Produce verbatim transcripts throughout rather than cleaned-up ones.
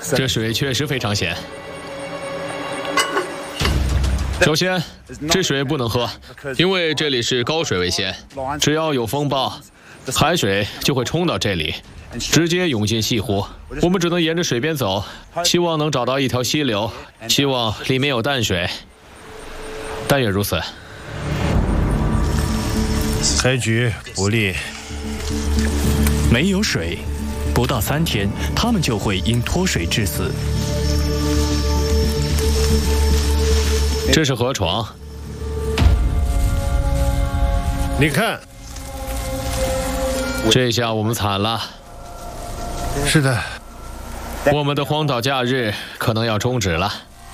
这水确实非常咸。首先，这水不能喝，因为这里是高水位线，只要有风暴，海水就会冲到这里，直接涌进西湖。我们只能沿着水边走，希望能找到一条溪流，希望里面有淡水。但愿如此。 开局不利。 没有水，不到三天，他们就会因脱水致死。 这是河床， 你看， 这下我们惨了。 是的， 我们的荒岛假日可能要终止了。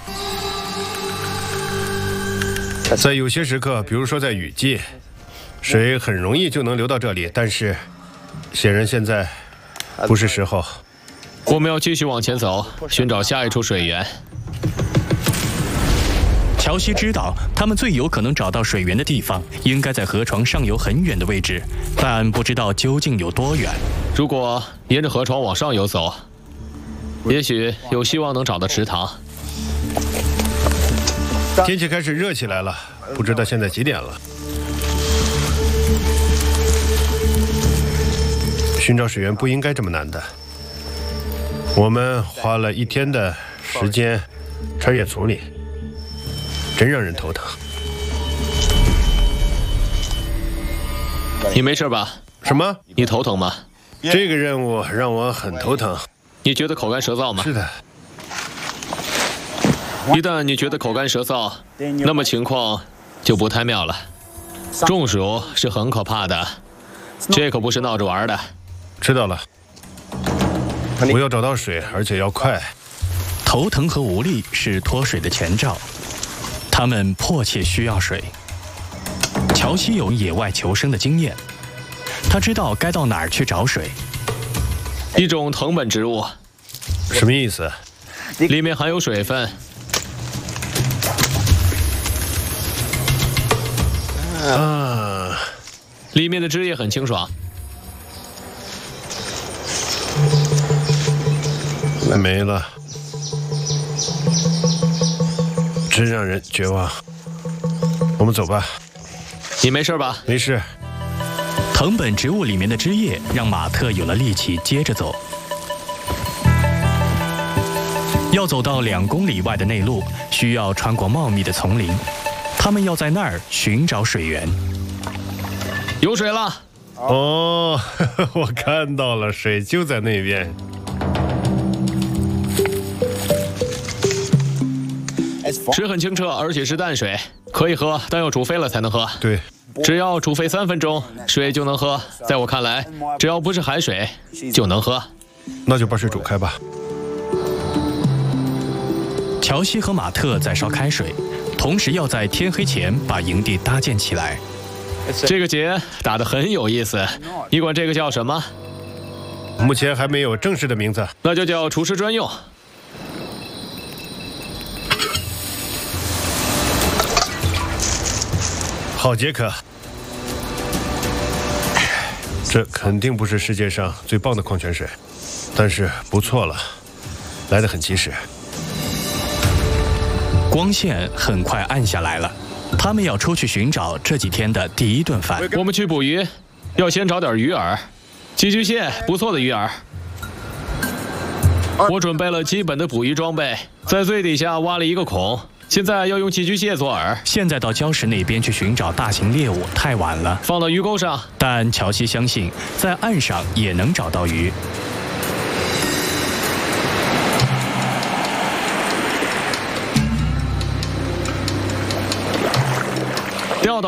在有些时刻，比如说在雨季，水很容易就能流到这里，但是显然现在不是时候。 我们要继续往前走，寻找下一处水源。 乔西知道，他们最有可能找到水源的地方应该在河床上游很远的位置，但不知道究竟有多远。 如果沿着河床往上游走，也许有希望能找到池塘。 天气开始热起来了，不知道现在几点了。寻找水源不应该这么难的。我们花了一天的时间穿越丛林，真让人头疼。 你没事吧？ 什么？ 你头疼吗？ 这个任务让我很头疼。 你觉得口干舌燥吗？ 是的。 一旦你觉得口干舌燥，那么情况就不太妙了。中暑是很可怕的，这可不是闹着玩的。 知道了。我要找到水，而且要快。 头疼和无力是脱水的前兆，他们迫切需要水。乔西有野外求生的经验，他知道该到哪儿去找水。 一种藤本植物， 什么意思？ 里面含有水分。 啊， 里面的汁液很清爽。 没了，真让人绝望。我们走吧。 你没事吧？ 没事。 藤本植物里面的汁液让马特有了力气接着走。要走到两公里外的内陆，需要穿过茂密的丛林。他们要在那儿寻找水源。 有水了！ 哦，我看到了，水就在那边。 水很清澈，而且是淡水，可以喝，但要煮沸了才能喝。 对， 只要煮沸三分钟，水就能喝。在我看来，只要不是海水，就能喝。 那就把水煮开吧。 乔西和马特在烧开水，同时要在天黑前把营地搭建起来。 这个结打得很有意思，你管这个叫什么？ 目前还没有正式的名字， 那就叫厨师专用。 好，杰克。这肯定不是世界上最棒的矿泉水，但是不错了，来得很及时。 光线很快暗下来了，他们要出去寻找这几天的第一顿饭。 我们去捕鱼，要先找点鱼饵，寄居蟹，不错的鱼饵。我准备了基本的捕鱼装备，在最底下挖了一个孔。现在要用寄居蟹做饵。 现在到礁石那边去寻找大型猎物太晚了， 放到鱼钩上。 但乔西相信，在岸上也能找到鱼。